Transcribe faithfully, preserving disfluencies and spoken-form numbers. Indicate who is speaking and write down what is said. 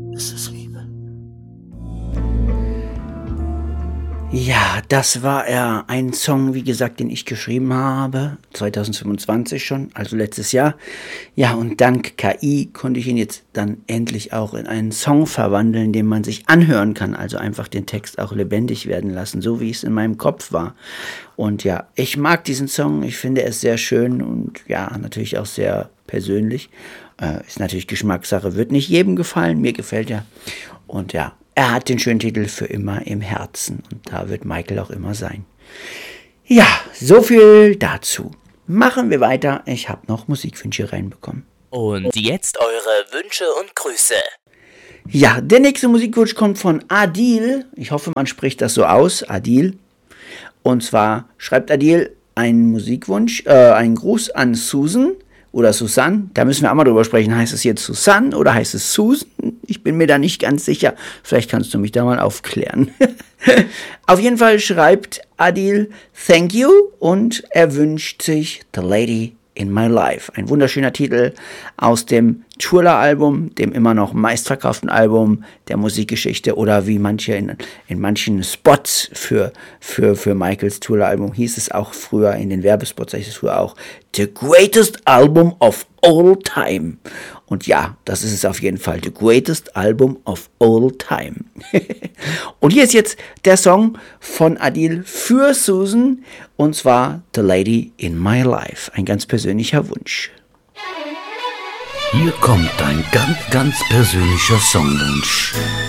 Speaker 1: ist es Liebe.
Speaker 2: Ja, das war er. Ein Song, wie gesagt, den ich geschrieben habe. zwanzig fünfundzwanzig schon, also letztes Jahr. Ja, und dank K I konnte ich ihn jetzt dann endlich auch in einen Song verwandeln, den man sich anhören kann. Also einfach den Text auch lebendig werden lassen, so wie es in meinem Kopf war. Und ja, ich mag diesen Song. Ich finde es sehr schön und ja, natürlich auch sehr persönlich. Äh, ist natürlich Geschmackssache, wird nicht jedem gefallen. Mir gefällt er. Und ja, er hat den schönen Titel Für immer im Herzen und da wird Michael auch immer sein. Ja, so viel dazu. Machen wir weiter. Ich habe noch Musikwünsche reinbekommen.
Speaker 3: Und jetzt eure Wünsche und Grüße.
Speaker 2: Ja, der nächste Musikwunsch kommt von Adil. Ich hoffe, man spricht das so aus, Adil. Und zwar schreibt Adil einen Musikwunsch, äh, einen Gruß an Susan oder Susanne. Da müssen wir auch mal drüber sprechen. Heißt es jetzt Susanne oder heißt es Susan? Ich bin mir da nicht ganz sicher. Vielleicht kannst du mich da mal aufklären. Auf jeden Fall schreibt Adil Thank you und er wünscht sich The Lady in My Life. Ein wunderschöner Titel aus dem Thriller-Album, dem immer noch meistverkauften Album der Musikgeschichte oder wie manche in, in manchen Spots für, für, für Michaels Thriller-Album hieß es auch früher, in den Werbespots hieß es früher auch The Greatest Album of All Time. Und ja, das ist es auf jeden Fall, The Greatest Album of All Time. Und hier ist jetzt der Song von Adil für Susan und zwar The Lady in My Life. Ein ganz persönlicher Wunsch.
Speaker 1: Hier kommt ein ganz, ganz persönlicher Songwunsch.